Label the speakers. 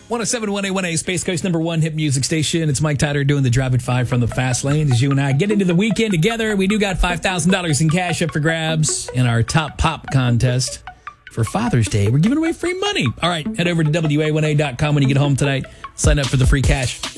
Speaker 1: 107.1A1A, Space Coast #1 hit music station. It's Mike Tyler doing the Drive at 5 from the Fast Lane. As you and I get into the weekend together, we do got $5,000 in cash up for grabs in our Top Pop contest for Father's Day. We're giving away free money. All right, head over to WA1A.com when you get home tonight. Sign up for the free cash.